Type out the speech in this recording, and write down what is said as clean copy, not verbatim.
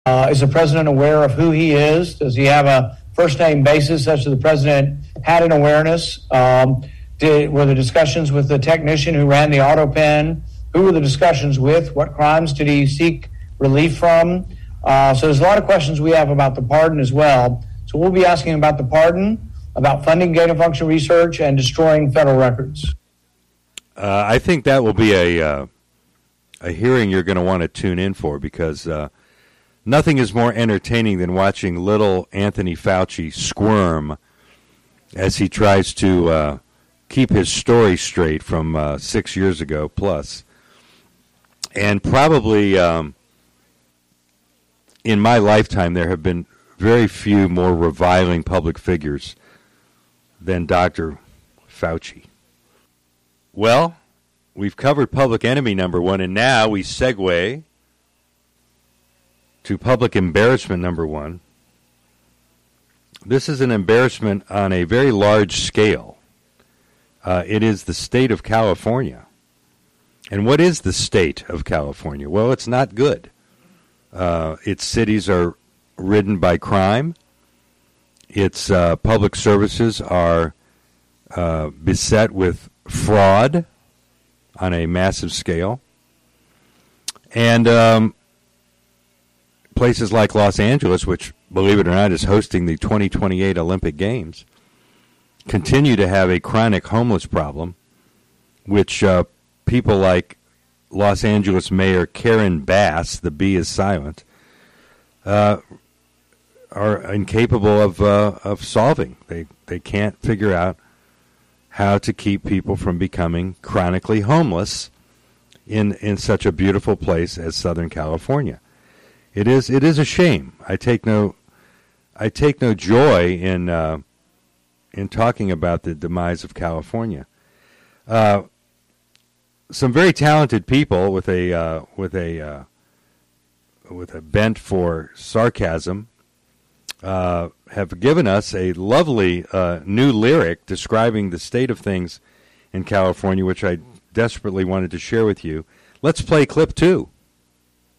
Is the president aware of who he is? Does he have a first-name basis such that the president had an awareness? Were the discussions with the technician who ran the auto pen? Who were the discussions with? What crimes did he seek relief from? So there's a lot of questions we have about the pardon as well. So we'll be asking about the pardon, about funding gain-of-function research, and destroying federal records. I think that will be a hearing you're going to want to tune in for, because nothing is more entertaining than watching little Anthony Fauci squirm as he tries to keep his story straight from 6 years ago plus. And probably in my lifetime there have been very few more reviling public figures than Dr. Fauci. Well, we've covered public enemy number one, and now we segue to public embarrassment number one. This is an embarrassment on a very large scale. It is the state of California. And what is the state of California? Well, it's not good. Its cities are ridden by crime. Its public services are beset with fraud on a massive scale. And places like Los Angeles, which, believe it or not, is hosting the 2028 Olympic Games, continue to have a chronic homeless problem, which people like Los Angeles Mayor Karen Bass, the B is silent, are incapable of solving. They can't figure out how to keep people from becoming chronically homeless in such a beautiful place as Southern California. It is a shame. I take no joy in talking about the demise of California. Some very talented people with a bent for sarcasm have given us a lovely new lyric describing the state of things in California, which I desperately wanted to share with you. Let's play clip 2.